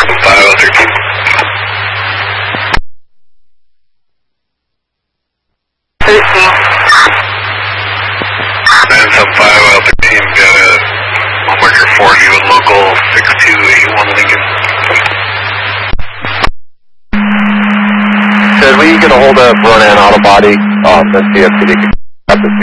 Could we get a hold of Ronan Auto Body, the CFCD,